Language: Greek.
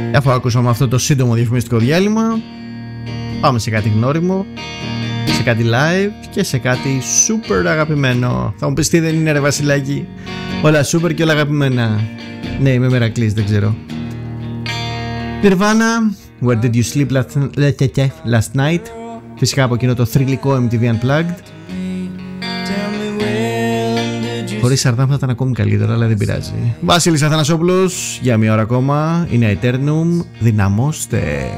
Αφού ακούσαμε αυτό το σύντομο διαφημιστικό διάλειμμα, πάμε σε κάτι γνώριμο, σε κάτι live και σε κάτι super αγαπημένο. Θα μου πεις τι δεν είναι ρε Βασιλάκη? Όλα super και όλα αγαπημένα. Ναι, είμαι Μερακλής, δεν ξέρω. Nirvana, Where Did You Sleep Last Night. Φυσικά από εκείνο το θρυλικό MTV Unplugged. Χωρίς Σαρδάμ θα ήταν ακόμη καλύτερα, αλλά δεν πειράζει. Βασίλης Αθανασόπουλος, για μία ώρα ακόμα. Είναι Aeternum, δυναμώστε.